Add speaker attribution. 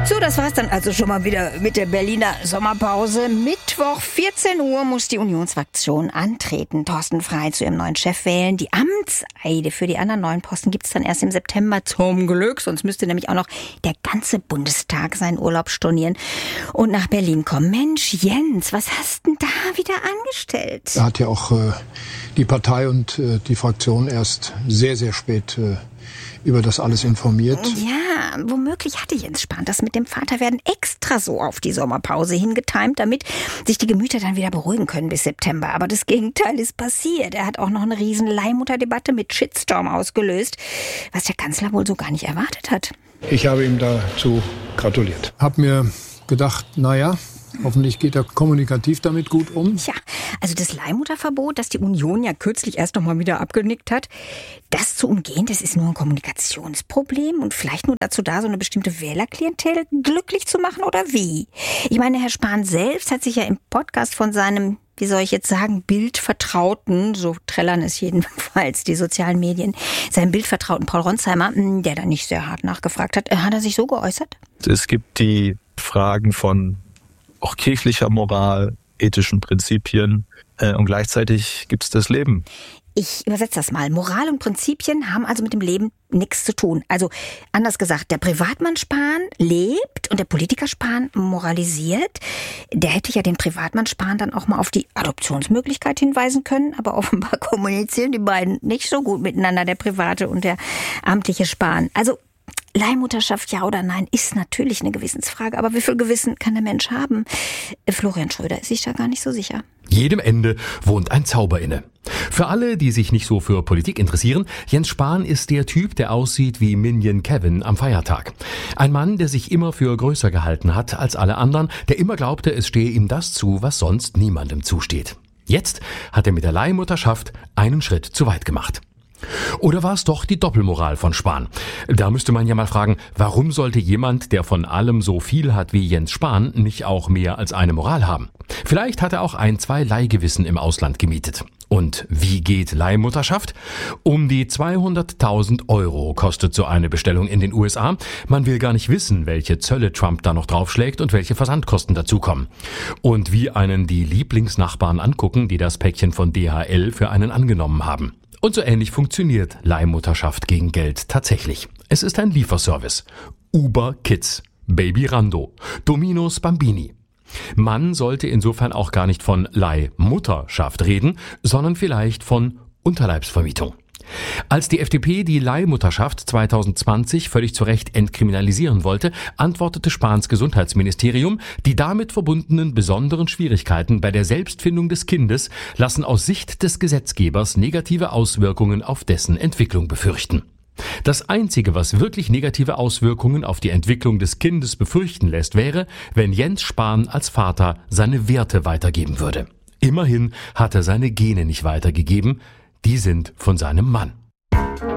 Speaker 1: So, das war's dann also schon mal wieder mit der Berliner Sommerpause. Mittwoch 14 Uhr muss die Unionsfraktion antreten. Thorsten Frey zu ihrem neuen Chef wählen. Die Amtseide für die anderen neuen Posten gibt's dann erst im September. Zum Glück, sonst müsste nämlich auch noch der ganze Bundestag seinen Urlaub stornieren und nach Berlin kommen. Mensch, Jens, was hast denn da wieder angestellt?
Speaker 2: Er hat ja auch die Partei und die Fraktion erst sehr, sehr spät über das alles informiert.
Speaker 1: Ja, womöglich hatte Jens Spahn das mit dem Vaterwerden extra so auf die Sommerpause hingetimt, damit sich die Gemüter dann wieder beruhigen können bis September. Aber das Gegenteil ist passiert. Er hat auch noch eine riesen Leihmutterdebatte mit Shitstorm ausgelöst, was der Kanzler wohl so gar nicht erwartet hat.
Speaker 2: Ich habe ihm dazu gratuliert. Hab mir gedacht, naja, hoffentlich geht er kommunikativ damit gut um.
Speaker 1: Ja, also das Leihmutterverbot, das die Union ja kürzlich erst noch mal wieder abgenickt hat, das zu umgehen, das ist nur ein Kommunikationsproblem und vielleicht nur dazu da, so eine bestimmte Wählerklientel glücklich zu machen oder wie? Ich meine, Herr Spahn selbst hat sich ja im Podcast von seinem, wie soll ich jetzt sagen, Bildvertrauten, so trällern es jedenfalls die sozialen Medien, seinem Bildvertrauten Paul Ronsheimer, der da nicht sehr hart nachgefragt hat, hat er sich so geäußert?
Speaker 3: Es gibt die Fragen von auch kirchlicher Moral, ethischen Prinzipien und gleichzeitig gibt es das Leben.
Speaker 1: Ich übersetze das mal. Moral und Prinzipien haben also mit dem Leben nichts zu tun. Also anders gesagt, der Privatmann Spahn lebt und der Politiker Spahn moralisiert. Der hätte ja den Privatmann Spahn dann auch mal auf die Adoptionsmöglichkeit hinweisen können, aber offenbar kommunizieren die beiden nicht so gut miteinander, der private und der amtliche Spahn. Also Leihmutterschaft, ja oder nein, ist natürlich eine Gewissensfrage. Aber wie viel Gewissen kann der Mensch haben? Florian Schröder ist sich da gar nicht so sicher.
Speaker 4: Jedem Ende wohnt ein Zauber inne. Für alle, die sich nicht so für Politik interessieren, Jens Spahn ist der Typ, der aussieht wie Minion Kevin am Feiertag. Ein Mann, der sich immer für größer gehalten hat als alle anderen, der immer glaubte, es stehe ihm das zu, was sonst niemandem zusteht. Jetzt hat er mit der Leihmutterschaft einen Schritt zu weit gemacht. Oder war es doch die Doppelmoral von Spahn? Da müsste man ja mal fragen, warum sollte jemand, der von allem so viel hat wie Jens Spahn, nicht auch mehr als eine Moral haben? Vielleicht hat er auch 1-2 Leihgewissen im Ausland gemietet. Und wie geht Leihmutterschaft? Um die 200.000 € kostet so eine Bestellung in den USA. Man will gar nicht wissen, welche Zölle Trump da noch draufschlägt und welche Versandkosten dazukommen. Und wie einen die Lieblingsnachbarn angucken, die das Päckchen von DHL für einen angenommen haben. Und so ähnlich funktioniert Leihmutterschaft gegen Geld tatsächlich. Es ist ein Lieferservice. Uber Kids, Baby Rando, Domino's Bambini. Man sollte insofern auch gar nicht von Leihmutterschaft reden, sondern vielleicht von Unterleibsvermietung. Als die FDP die Leihmutterschaft 2020 völlig zu Recht entkriminalisieren wollte, antwortete Spahns Gesundheitsministerium, die damit verbundenen besonderen Schwierigkeiten bei der Selbstfindung des Kindes lassen aus Sicht des Gesetzgebers negative Auswirkungen auf dessen Entwicklung befürchten. Das Einzige, was wirklich negative Auswirkungen auf die Entwicklung des Kindes befürchten lässt, wäre, wenn Jens Spahn als Vater seine Werte weitergeben würde. Immerhin hat er seine Gene nicht weitergegeben, die sind von seinem Mann.